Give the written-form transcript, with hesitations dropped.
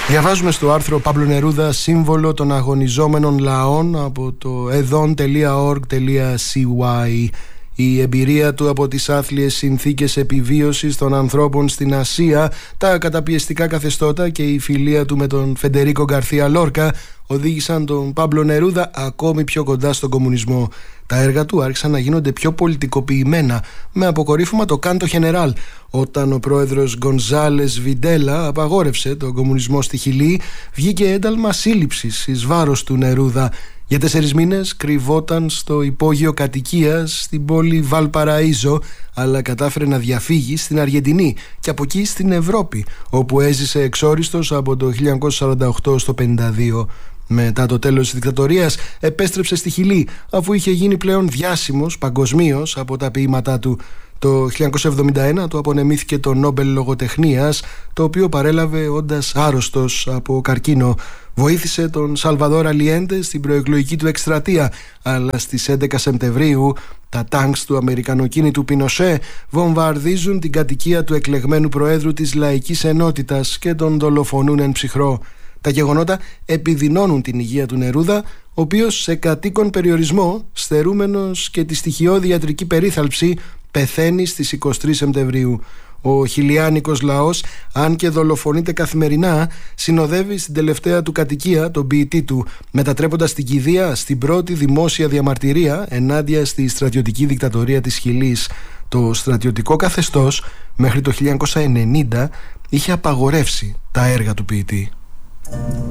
Διαβάζουμε στο άρθρο Παύλο Νερούδα, σύμβολο των αγωνιζόμενων λαών, από το edon.org.cy. Η εμπειρία του από τις άθλιες συνθήκες επιβίωσης των ανθρώπων στην Ασία, τα καταπιεστικά καθεστώτα και η φιλία του με τον Φεντερίκο Γκαρθία Λόρκα οδήγησαν τον Παύλο Νερούδα ακόμη πιο κοντά στον κομμουνισμό. Τα έργα του άρχισαν να γίνονται πιο πολιτικοποιημένα, με αποκορύφωμα το Κάντο Χενεράλ, όταν ο πρόεδρος Γκονζάλες Βιντέλα απαγόρευσε τον κομμουνισμό στη Χιλή. Βγήκε ένταλμα σύλληψης εις βάρος του Νερούδα. Για 4 μήνες κρυβόταν στο υπόγειο κατοικίας στην πόλη Βαλπαραΐζο, αλλά κατάφερε να διαφύγει στην Αργεντινή και από εκεί στην Ευρώπη, όπου έζησε εξόριστος από το 1948 στο 1952. Μετά το τέλος της δικτατορίας επέστρεψε στη Χιλή, αφού είχε γίνει πλέον διάσημος παγκοσμίως από τα ποίηματά του. Το 1971 του απονεμήθηκε το Νόμπελ Λογοτεχνίας, το οποίο παρέλαβε όντας άρρωστος από καρκίνο. Βοήθησε τον Σαλβαδόρ Αλιέντε στην προεκλογική του εκστρατεία, αλλά στις 11 Σεπτεμβρίου τα τάγκς του αμερικανοκίνητου Πινοσέ βομβαρδίζουν την κατοικία του εκλεγμένου προέδρου της Λαϊκής Ενότητας και τον δολοφονούν εν ψυχρό. Τα γεγονότα επιδεινώνουν την υγεία του Νερούδα, ο οποίος σε κατοίκον περιορισμό, στερούμενος και τη στοιχειώδη ιατρική περίθαλψη, πεθαίνει στις 23 Σεπτεμβρίου. Ο χιλιάνικος λαός, αν και δολοφονείται καθημερινά, συνοδεύει στην τελευταία του κατοικία τον ποιητή του, μετατρέποντας την κηδεία στην πρώτη δημόσια διαμαρτυρία ενάντια στη στρατιωτική δικτατορία της Χιλής. Το στρατιωτικό καθεστώς μέχρι το 1990 είχε απαγορεύσει τα έργα του ποιητή.